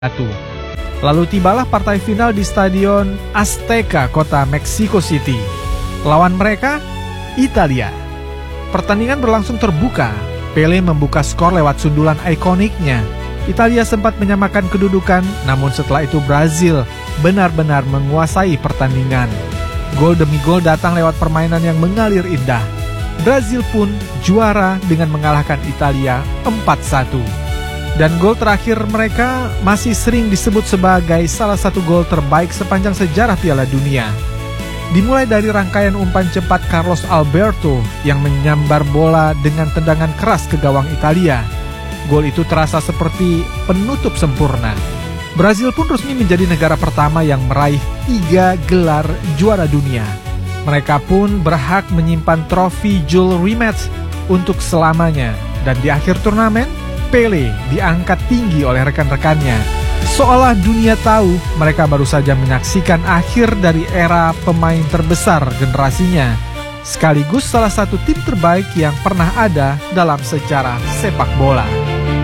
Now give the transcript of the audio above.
Lalu tibalah partai final di Stadion Azteca, kota Mexico City. Lawan mereka, Italia. Pertandingan berlangsung terbuka. Pele membuka skor lewat sundulan ikoniknya. Italia sempat menyamakan kedudukan, namun setelah itu Brazil benar-benar menguasai pertandingan. Gol demi gol datang lewat permainan yang mengalir indah. Brazil pun juara dengan mengalahkan Italia 4-1. Dan gol terakhir mereka masih sering disebut sebagai salah satu gol terbaik sepanjang sejarah Piala Dunia. Dimulai dari rangkaian umpan cepat Carlos Alberto yang menyambar bola dengan tendangan keras ke gawang Italia. Gol itu terasa seperti penutup sempurna. Brazil pun resmi menjadi negara pertama yang meraih 3 gelar juara dunia. Mereka pun berhak menyimpan trofi Jules Rimet untuk selamanya. Dan di akhir turnamen, Pele diangkat tinggi oleh rekan-rekannya. Seolah dunia tahu mereka baru saja menyaksikan akhir dari era pemain terbesar generasinya, sekaligus salah satu tim terbaik yang pernah ada dalam sejarah sepak bola.